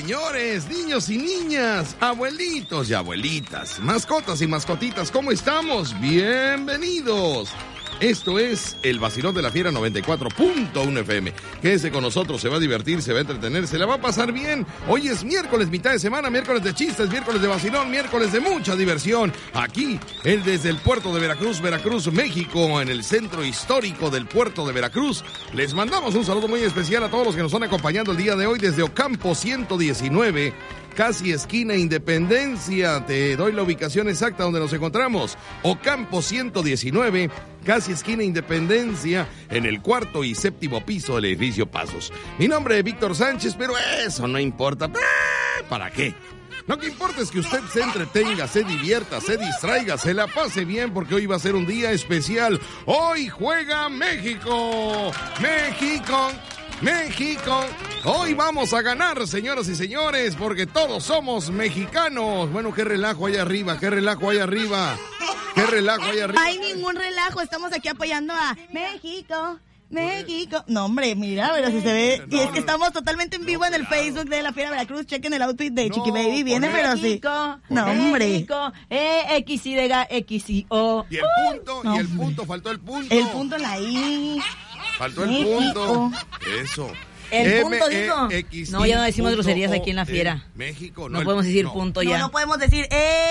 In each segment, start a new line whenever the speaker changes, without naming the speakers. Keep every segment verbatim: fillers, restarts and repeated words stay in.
señores, niños y niñas, abuelitos y abuelitas, mascotas y mascotitas, ¿cómo estamos? Bienvenidos. Esto es el Vacilón de la Fiera noventa y cuatro punto uno F M. Quédese con nosotros, se va a divertir, se va a entretener, se la va a pasar bien. Hoy es miércoles, mitad de semana, miércoles de chistes, miércoles de vacilón, miércoles de mucha diversión. Aquí, el desde el puerto de Veracruz, Veracruz, México, en el centro histórico del puerto de Veracruz. Les mandamos un saludo muy especial a todos los que nos están acompañando el día de hoy desde Ocampo ciento diecinueve. Casi esquina Independencia, te doy la ubicación exacta donde nos encontramos. Ocampo ciento diecinueve, casi esquina Independencia, en el cuarto y séptimo piso del edificio Pasos. Mi nombre es Víctor Sánchez, pero eso no importa. ¿Para qué? Lo que importa es que usted se entretenga, se divierta, se distraiga, se la pase bien, porque hoy va a ser un día especial. Hoy juega México. México. México, hoy vamos a ganar, señoras y señores, porque todos somos mexicanos. Bueno, qué relajo allá arriba, qué relajo allá arriba, qué relajo allá arriba.
No hay ningún relajo, estamos aquí apoyando a México, México. No, hombre, mira, pero si se ve, y es que estamos totalmente en vivo en el Facebook de la Fiera Veracruz. Chequen el outfit de Chiqui Baby, viene, pero sí. No, hombre.
México, E, X, Y, X, Y, O.
Y el punto, y el punto, faltó el punto.
El punto, la I.
Faltó el punto. Eso.
El punto, digo. No, ya no decimos groserías aquí en la Fiera.
México.
No podemos decir punto ya.
No, no podemos decir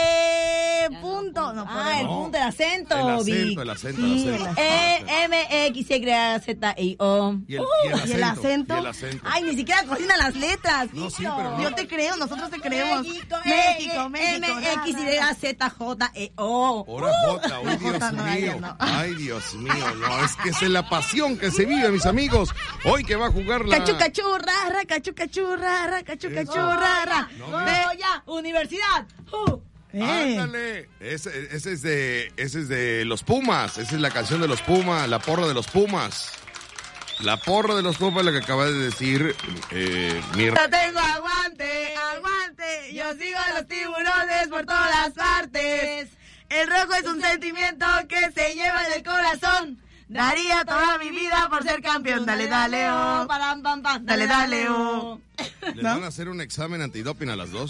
eh, punto. No podemos.
Ah, el punto, el acento,
El acento,
Vic.
el acento, el acento.
E, M, X, Y, Z, I, O.
Y el,
¿Y el acento?
y el acento.
Ay, ni siquiera cocinan las letras.
No, sí,
Víctor.
pero no.
Yo te creo, nosotros te creemos.
México,
México, México.
M, X, Y, Z, J, E, O.
Ahora Jota, ay Dios
Jota no,
mío,
ayer no.
ay Dios mío, no, es que es la pasión que se vive, mis amigos. Hoy que va a jugar la...
Cachu, cachurra, ra, cachu, cachurra, ra, cachu, cachurra, ra.
No,
Goya, Universidad. Uh.
Eh.
Ándale, ese, ese es de, ese es de los Pumas, esa es la canción de los Pumas, la porra de los Pumas. La porra de los Pumas, la que acaba de decir eh, mi...
Yo tengo aguante, aguante. Yo sigo a los tiburones por todas partes.
El rojo es un sentimiento que se lleva en el corazón. Daría toda mi vida por ser campeón. Dale, dale, oh.
Param, pam, pam.
Dale, dale, oh.
¿Les van a hacer un examen antidoping a las dos?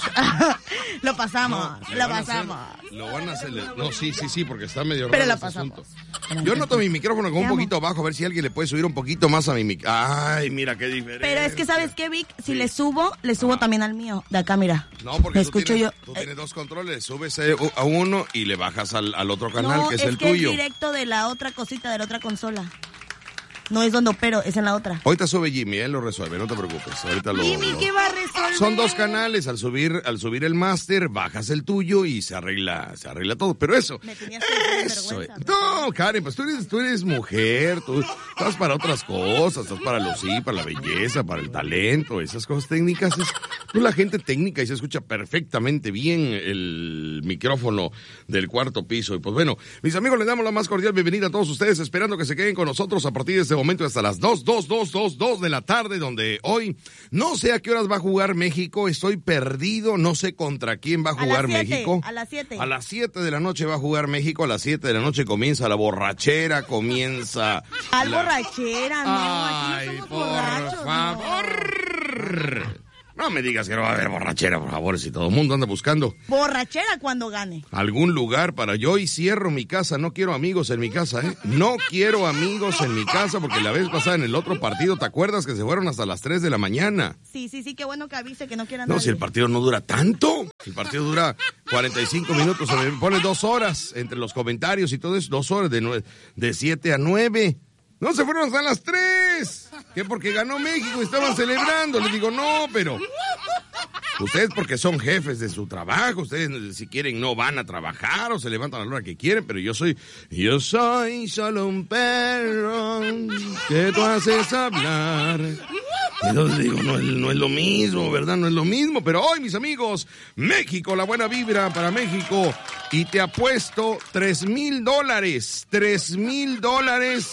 Lo pasamos,
¿Le
lo
van a hacer-
pasamos.
Lo van a hacer. No, sí, sí, sí, porque está medio
Pero
raro
lo
ese
pasamos.
asunto. Yo noto mi micrófono como un
Te amo.
poquito bajo, a ver si alguien le puede subir un poquito más a mi micrófono. Ay, mira qué diferencia.
Pero es que, ¿sabes qué, Vic? Si
Sí.
le subo, le subo también al mío. De acá, mira.
No, porque
Me
tú,
escucho
tienes,
yo.
tú
Eh,
tienes dos controles, subes eh, a uno y le bajas al, al otro canal,
no,
que es,
es
el
que
tuyo.
es directo de la otra cosita, de la otra consola. No es donde opero, es en la otra.
Ahorita sube Jimmy, él lo resuelve, no te preocupes. Ahorita lo,
Jimmy,
lo-
¿qué va a resolver?
Son dos canales, al subir, al subir el máster, bajas el tuyo y se arregla, se arregla todo. Pero eso,
Me tenías que decir
eso.
vergüenza,
No, Karen, pues tú eres, tú eres mujer, tú estás para otras cosas, estás para lucir, para la belleza, para el talento, esas cosas técnicas. Es, tú la gente técnica y se escucha perfectamente bien el micrófono del cuarto piso. Y pues bueno, mis amigos, les damos la más cordial bienvenida a todos ustedes, esperando que se queden con nosotros a partir de este momento hasta las dos, dos, dos, dos, dos de la tarde, donde hoy no sé a qué horas va a jugar México, estoy perdido, no sé contra quién va a
A
jugar
las siete,
México.
a las siete.
A las siete de la noche va a jugar México, a las siete de la noche comienza la borrachera, comienza...
Al
la-
borrachera, no,
Ay,
aquí no somos
por
borrachos,
favor. No me digas que no va a haber borrachera, por favor, si todo el mundo anda buscando
no. Borrachera cuando gane.
algún lugar para yo y cierro mi casa. No quiero amigos en mi casa, ¿eh? No quiero amigos en mi casa porque la vez pasada en el otro partido, ¿te acuerdas que se fueron hasta las tres de la mañana?
Sí, sí, sí, qué bueno que avise que no quieran
No, si el partido no dura tanto. El partido dura cuarenta y cinco minutos, se me pone dos horas entre los comentarios y todo eso, dos horas de, nue- de siete a nueve. No, se fueron hasta las tres. ¿Qué? Porque ganó México y estaban celebrando. Les digo, no, pero... Ustedes porque son jefes de su trabajo, ustedes si quieren no van a trabajar o se levantan a la hora que quieren, pero yo soy, yo soy solo un perro que tú haces hablar. Entonces digo, no, es- no es lo mismo, ¿verdad? No es lo mismo, pero hoy, mis amigos, México, la buena vibra para México, y te apuesto tres mil dólares, tres mil dólares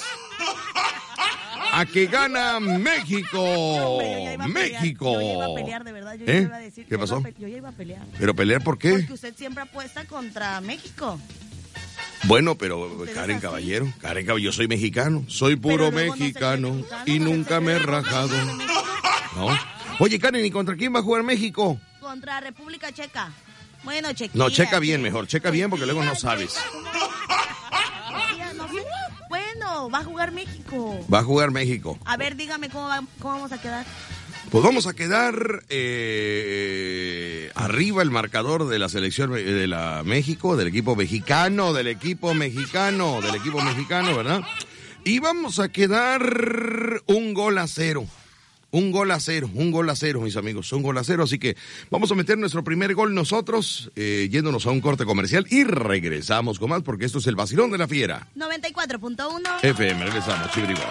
a que gana México.
Hombre, yo ya iba a pelear,
México.
Yo ya iba a pelear, de verdad. Yo
¿Eh?
ya iba a decir.
¿Qué
yo iba
pasó?
a pe- Yo ya iba a pelear.
¿Pero pelear por qué?
Porque usted siempre apuesta contra México.
Bueno, pero
Usted es
Karen
así.
Caballero, Karen Caballero, yo soy mexicano, soy puro
Pero luego no se
mexicano
cree mexicano,
y
no se
nunca me he
cree
rajado.
de México.
¿No? Oye, Karen, ¿y contra quién va a jugar México?
Contra República Checa. Bueno, chequilla.
No, checa bien mejor, checa bien porque luego no sabes.
No sé. Bueno, va a jugar México.
Va a jugar México.
A ver, dígame cómo, va, cómo vamos a quedar.
Pues vamos a quedar eh, arriba el marcador de la selección de la México, del equipo mexicano, del equipo mexicano, del equipo mexicano, ¿verdad? Y vamos a quedar un gol a cero. Un gol a cero, un gol a cero, mis amigos, un gol a cero. Así que vamos a meter nuestro primer gol nosotros, eh, yéndonos a un corte comercial y regresamos con más porque esto es el vacilón de la fiera.
noventa y cuatro punto uno
F M, regresamos, chibribón.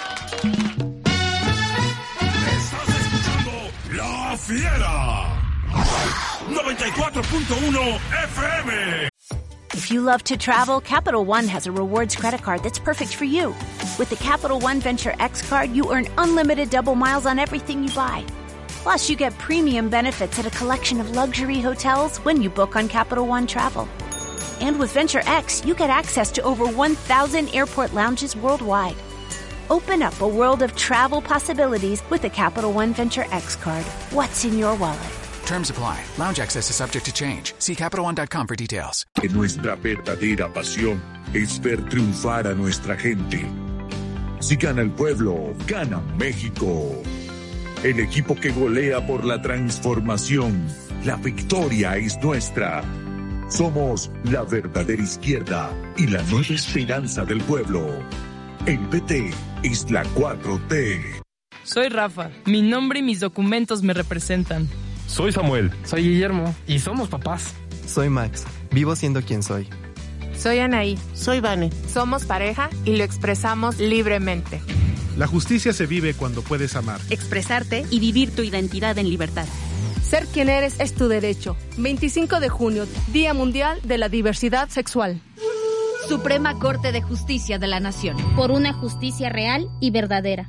Estás escuchando La Fiera. noventa y cuatro punto uno F M.
If you love to travel, Capital One has a rewards credit card that's perfect for you. With the Capital One Venture X card, you earn unlimited double miles on everything you buy. Plus, you get premium benefits at a collection of luxury hotels when you book on Capital One Travel. And with Venture X, you get access to over one thousand airport lounges worldwide. Open up a world of travel possibilities with the Capital One Venture X card. What's in your wallet?
Terms apply. Lounge access is subject to change. See Capital One dot com for details.
Nuestra verdadera pasión es ver triunfar a nuestra gente. Si gana el pueblo, gana México. El equipo que golea por la transformación. La victoria es nuestra. Somos la verdadera izquierda y la nueva esperanza del pueblo. El P T es la cuatro T.
Soy Rafa. Mi nombre y mis documentos me representan.
Soy Samuel.
Soy Guillermo. Y somos papás.
Soy Max. Vivo siendo quien soy.
Soy Anaí.
Soy Vane.
Somos pareja y lo expresamos libremente.
La justicia se vive cuando puedes amar.
Expresarte y vivir tu identidad en libertad.
Ser quien eres es tu derecho. veinticinco de junio, Día Mundial de la Diversidad Sexual.
Suprema Corte de Justicia de la Nación.
Por una justicia real y verdadera.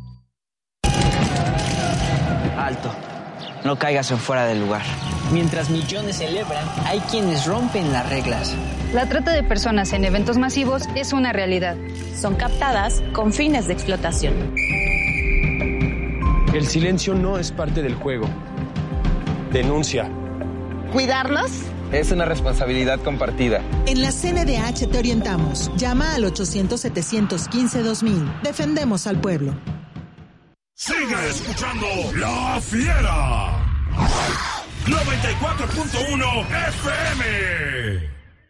Alto. No caigas en fuera del lugar.
Mientras millones celebran, hay quienes rompen las reglas.
La trata de personas en eventos masivos es una realidad.
Son captadas con fines de explotación.
El silencio no es parte del juego. Denuncia.
¿Cuidarnos?
Es una responsabilidad compartida.
En la C N D H te orientamos. Llama al ochocientos, setecientos quince, dos mil. Defendemos al pueblo.
Sigue escuchando La Fiera. noventa y cuatro punto uno F M.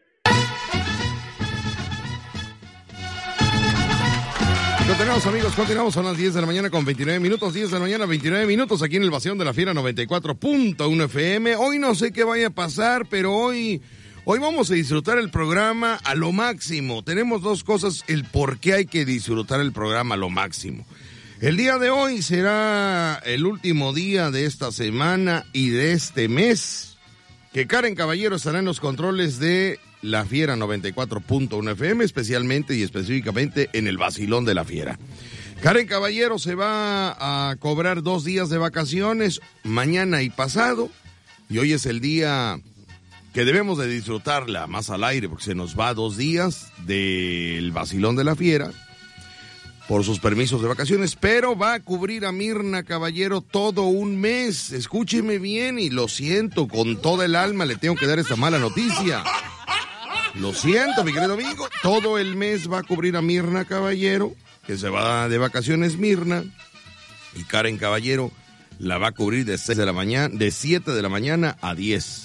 Continuamos, amigos, continuamos, son las diez de la mañana con veintinueve minutos, diez de la mañana, veintinueve minutos, aquí en el Vacilón de la Fiera noventa y cuatro punto uno F M. Hoy no sé qué vaya a pasar, pero hoy, hoy vamos a disfrutar el programa a lo máximo. Tenemos dos cosas, el por qué hay que disfrutar el programa a lo máximo. El día de hoy será el último día de esta semana y de este mes que Karen Caballero estará en los controles de La Fiera noventa y cuatro punto uno F M, especialmente y específicamente en el Vacilón de la Fiera. Karen Caballero se va a cobrar dos días de vacaciones, mañana y pasado, y hoy es el día que debemos de disfrutarla más al aire, porque se nos va dos días del Vacilón de la Fiera por sus permisos de vacaciones, pero va a cubrir a Mirna Caballero todo un mes. Escúcheme bien y lo siento, con toda el alma le tengo que dar esta mala noticia. Lo siento, mi querido amigo, todo el mes va a cubrir a Mirna Caballero, que se va de vacaciones Mirna, y Karen Caballero la va a cubrir de seis de la mañana, de siete de la mañana a diez.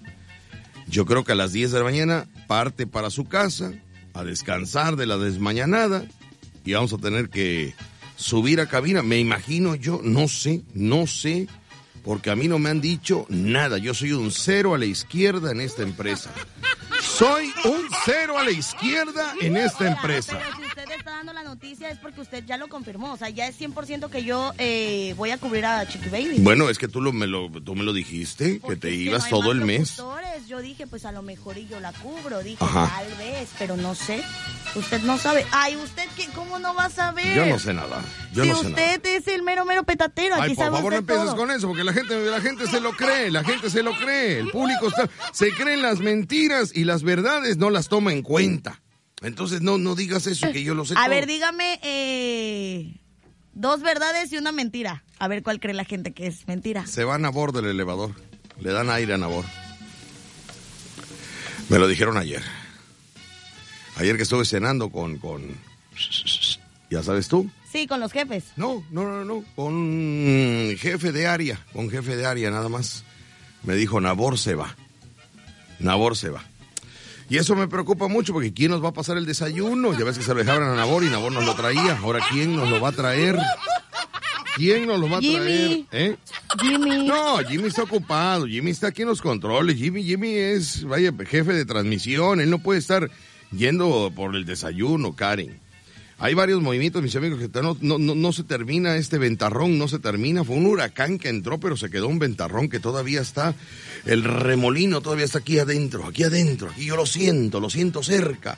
Yo creo que a las diez de la mañana parte para su casa a descansar de la desmañanada, y vamos a tener que subir a cabina, me imagino yo, no sé, no sé, porque a mí no me han dicho nada. Yo soy un cero a la izquierda en esta empresa. Soy un cero a la izquierda en esta empresa.
Pero si usted está dando la noticia es porque usted ya lo confirmó. O sea, ya es cien por ciento que yo eh, voy a cubrir a Chiqui Baby.
Bueno, es que tú, lo, me, lo, tú me lo dijiste, porque que te ibas que no todo el mes.
Yo dije, pues a lo mejor y yo la cubro. Dije,
Ajá.
tal vez, pero no sé. Usted no sabe. Ay, ¿usted qué? ¿Cómo no va a saber?
Yo no sé nada. Yo
si
no sé
usted
nada.
es el mero, mero petatero.
Ay,
aquí
por
sabe
favor, no
usted
empieces
todo.
con eso, porque la gente, la gente se lo cree, la gente se lo cree. El público está, se creen las mentiras y las verdades no las toma en cuenta. Entonces, no, no digas eso, que yo lo sé
A
todo.
ver, dígame eh, dos verdades y una mentira. A ver cuál cree la gente que es mentira.
Se van a bordo del elevador. Le dan aire a Nabor. Me lo dijeron ayer. Ayer que estuve cenando con... con... ¿Ya sabes tú?
Sí, con los jefes.
No, no, no, no. Con jefe de área. Con jefe de área nada más. Me dijo, Nabor se va. Nabor se va. Y eso me preocupa mucho porque ¿quién nos va a pasar el desayuno? Ya ves que se lo dejaron a Nabor y Nabor nos lo traía. Ahora, ¿quién nos lo va a traer? ¿Quién nos lo va a
Jimmy.
traer? ¿Eh?
Jimmy.
No, Jimmy está ocupado. Jimmy está aquí en los controles. Jimmy, Jimmy es, vaya, jefe de transmisión. Él no puede estar yendo por el desayuno, Karen. Hay varios movimientos, mis amigos, que no, no, no, no se termina este ventarrón, no se termina. Fue un huracán que entró, pero se quedó un ventarrón que todavía está, el remolino todavía está aquí adentro, aquí adentro, aquí yo lo siento, lo siento cerca.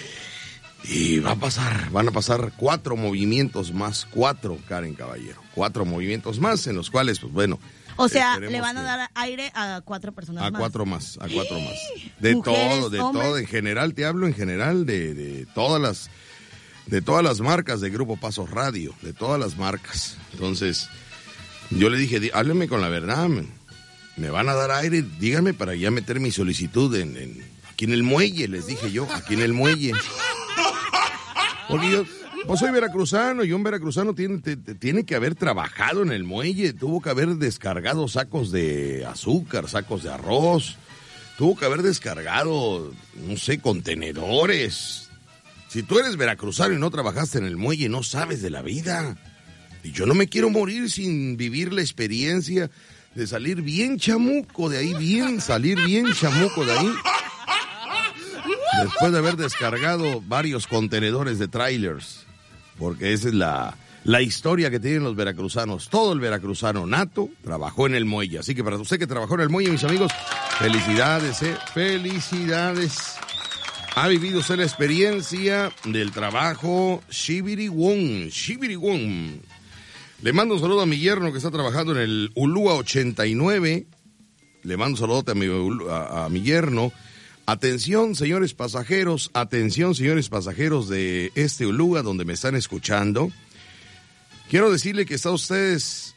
Y va a pasar, van a pasar cuatro movimientos más, cuatro, Karen Caballero, cuatro movimientos más en los cuales, pues bueno.
O sea, le van a dar aire a cuatro personas
a
más. A
cuatro más, a cuatro más. De
Mujeres,
todo, de
hombres.
todo, en general, te hablo en general de, de todas las... de todas las marcas de Grupo Pasos Radio, de todas las marcas. Entonces, yo le dije, háblenme con la verdad, man. Me van a dar aire, díganme para ya meter mi solicitud en, en aquí en el muelle, les dije yo, aquí en el muelle. Porque yo, pues soy veracruzano, y un veracruzano tiene, te, te, tiene que haber trabajado en el muelle, tuvo que haber descargado sacos de azúcar, sacos de arroz, tuvo que haber descargado, no sé, contenedores. Si tú eres veracruzano y no trabajaste en el muelle, no sabes de la vida. Y yo no me quiero morir sin vivir la experiencia de salir bien chamuco de ahí, bien, salir bien chamuco de ahí. Después de haber descargado varios contenedores de trailers. Porque esa es la, la historia que tienen los veracruzanos. Todo el veracruzano nato trabajó en el muelle. Así que para usted que trabajó en el muelle, mis amigos, felicidades, eh, felicidades. Ha vivido usted la experiencia del trabajo Shibiriwon, Shibiriwon. Le mando un saludo a mi yerno que está trabajando en el Ulúa ochenta y nueve. Le mando un saludo a mi, a, a mi yerno. Atención, señores pasajeros, atención, señores pasajeros de este Ulúa donde me están escuchando. Quiero decirle que están ustedes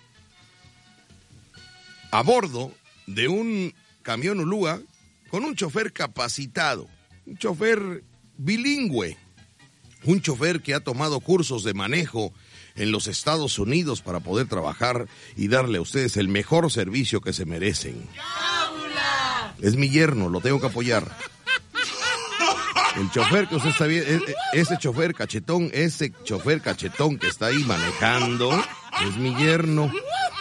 a bordo de un camión Ulúa con un chofer capacitado. Un chofer bilingüe, un chofer que ha tomado cursos de manejo en los Estados Unidos para poder trabajar y darle a ustedes el mejor servicio que se merecen. ¡Cábula! Es mi yerno, lo tengo que apoyar. El chofer que usted está viendo, ese chofer cachetón, ese chofer cachetón que está ahí manejando, es mi yerno.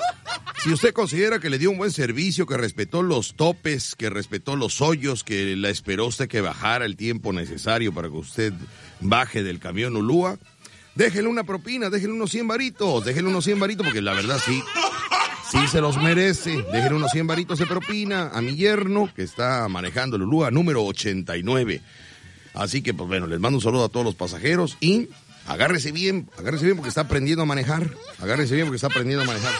Si usted considera que le dio un buen servicio, que respetó los topes, que respetó los hoyos, que la esperó usted que bajara el tiempo necesario para que usted baje del camión Ulúa, déjele una propina, déjele unos cien varitos, déjele unos cien varitos, porque la verdad sí, sí se los merece. Déjele unos cien varitos de propina a mi yerno, que está manejando el Ulúa número ochenta y nueve. Así que, pues bueno, les mando un saludo a todos los pasajeros y agárrese bien, agárrese bien porque está aprendiendo a manejar, agárrese bien porque está aprendiendo a manejar.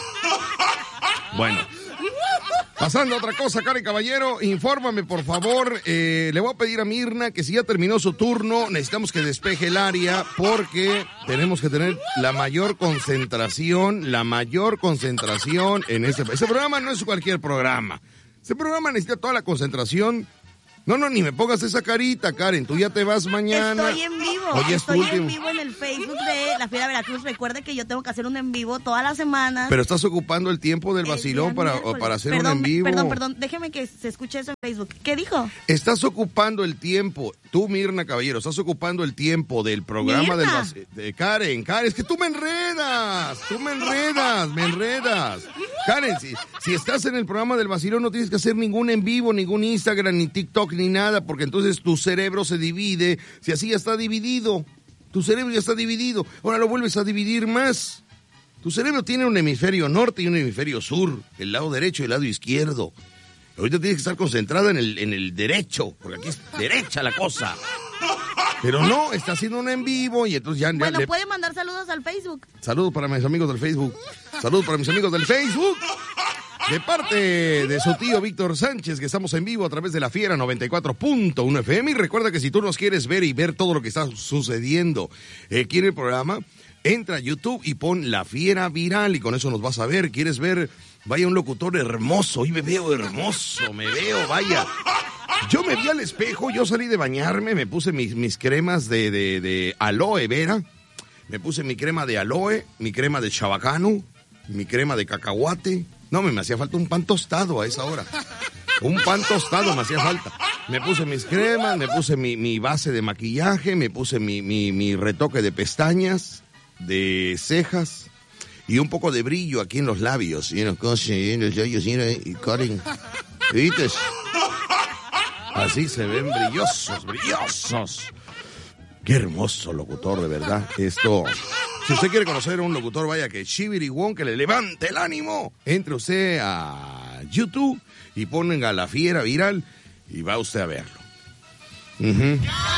Bueno, pasando a otra cosa, Karen Caballero, infórmame por favor, eh, le voy a pedir a Mirna que si ya terminó su turno, necesitamos que despeje el área porque tenemos que tener la mayor concentración, la mayor concentración en este, este programa no es cualquier programa, este programa necesita toda la concentración. No, no, ni me pongas esa carita, Karen, tú ya te vas mañana.
Estoy en vivo,
Oye,
estoy
último...
en vivo en el Facebook de La Fiera Veracruz. Recuerde que yo tengo que hacer un en vivo todas las semanas.
Pero estás ocupando el tiempo del vacilón para, para hacer
perdón,
un en vivo.
Perdón, perdón, déjeme que se escuche eso en Facebook. ¿Qué dijo?
Estás ocupando el tiempo, tú Mirna Caballero, estás ocupando el tiempo del programa del vacilón. De Karen, Karen, es que tú me enredas, tú me enredas, me enredas. Karen, si, si estás en el programa del vacilón no tienes que hacer ningún en vivo, ningún Instagram, ni TikTok, ni nada, porque entonces tu cerebro se divide, si así ya está dividido, tu cerebro ya está dividido, ahora lo vuelves a dividir más. Tu cerebro tiene un hemisferio norte y un hemisferio sur, el lado derecho y el lado izquierdo. Ahorita tienes que estar concentrada en el, en el derecho, porque aquí es derecha la cosa. Pero no, está haciendo un en vivo y entonces ya...
Bueno,
ya le...
puede mandar saludos al Facebook.
Saludos para mis amigos del Facebook. Saludos para mis amigos del Facebook. De parte de su tío Víctor Sánchez, que estamos en vivo a través de La Fiera noventa y cuatro punto uno F M. Y recuerda que si tú nos quieres ver y ver todo lo que está sucediendo aquí en el programa, Entra a YouTube y pon La Fiera Viral y con eso nos vas a ver. ¿Quieres ver? Vaya, un locutor hermoso. Hoy me veo hermoso, me veo, vaya. Yo me vi al espejo, yo salí de bañarme, me puse mis, mis cremas de, de, de aloe vera. Me puse mi crema de aloe, mi crema de chabacano, mi crema de cacahuate. No, me, me hacía falta un pan tostado a esa hora. Un pan tostado me hacía falta. Me puse mis cremas, me puse mi, mi base de maquillaje, me puse mi, mi, mi retoque de pestañas, de cejas y un poco de brillo aquí en los labios. Y en los labios, y cutting. ¿Viste? Así se ven brillosos, brillosos. Qué hermoso locutor, de verdad. Esto, si usted quiere conocer a un locutor, vaya que Chibiriguón, que le levante el ánimo. Entre usted a YouTube y ponga La Fiera Viral y va usted a verlo. Uh-huh.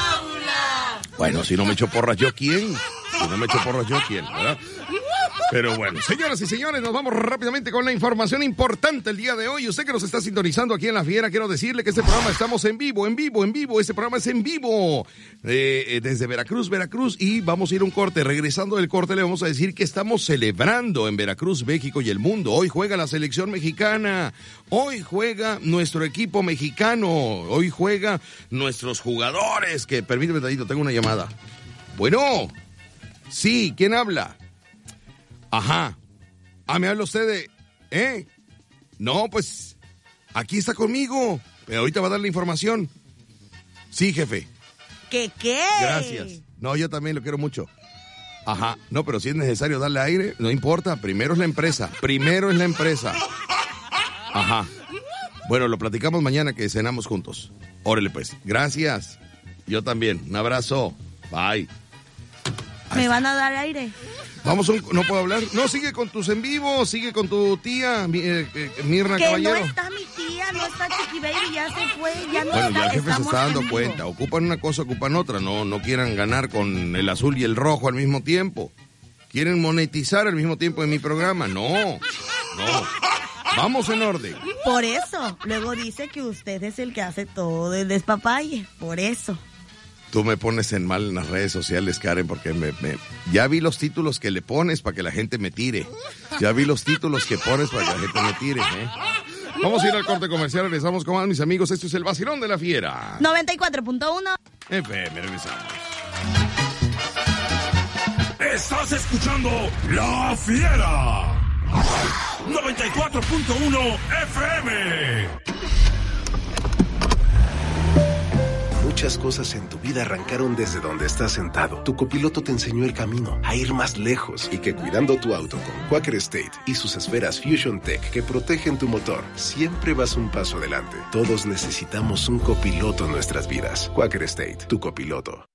Bueno, si no me echo porras, ¿yo quién? Si no me echo porras, ¿yo quién? ¿Verdad? Pero bueno, señoras y señores, nos vamos rápidamente con la información importante el día de hoy. Usted que nos está sintonizando aquí en La Fiera, quiero decirle que este programa estamos en vivo, en vivo, en vivo. Este programa es en vivo eh, desde Veracruz, Veracruz. Y vamos a ir a un corte. Regresando del corte, le vamos a decir que estamos celebrando en Veracruz, México y el mundo. Hoy juega la selección mexicana. Hoy juega nuestro equipo mexicano. Hoy juega nuestros jugadores. Que permíteme, tantito, tengo una llamada. Bueno, sí, ¿quién habla? Ajá. Ah, me habla usted de... ¿Eh? No, pues... Aquí está conmigo. Pero ahorita va a dar la información. Sí, jefe.
¿Qué qué?
Gracias. No, yo también lo quiero mucho. Ajá. No, pero si es necesario darle aire, no importa. Primero es la empresa. Primero es la empresa. Ajá. Bueno, lo platicamos mañana que cenamos juntos. Órale, pues. Gracias. Yo también. Un abrazo. Bye.
¿Me van a dar aire?
Vamos, un, ¿no puedo hablar? No, sigue con tus en vivo, sigue con tu tía, mi, eh, eh, Mirna
que
Caballero.
Que no está mi tía, no está Chiqui Baby, ya se fue, ya no
bueno,
está.
ya el jefe se está dando cuenta, ocupan una cosa, ocupan otra, no, no quieran ganar con el azul y el rojo al mismo tiempo. ¿Quieren monetizar al mismo tiempo en mi programa? No, no. Vamos en orden.
Por eso, luego dice que usted es el que hace todo el despapalle, por eso.
Tú me pones en mal en las redes sociales, Karen, porque me, me, ya vi los títulos que le pones para que la gente me tire. Ya vi los títulos que pones para que la gente me tire, ¿eh? Vamos a ir al corte comercial, regresamos con más, mis amigos. Esto es el Vacilón de la Fiera.
noventa y cuatro punto uno
F M, regresamos.
Estás escuchando La Fiera. noventa y cuatro punto uno F M.
Muchas cosas en tu vida arrancaron desde donde estás sentado. Tu copiloto te enseñó el camino a ir más lejos y que cuidando tu auto con Quaker State y sus esferas Fusion Tech que protegen tu motor, siempre vas un paso adelante. Todos necesitamos un copiloto en nuestras vidas. Quaker State, tu copiloto.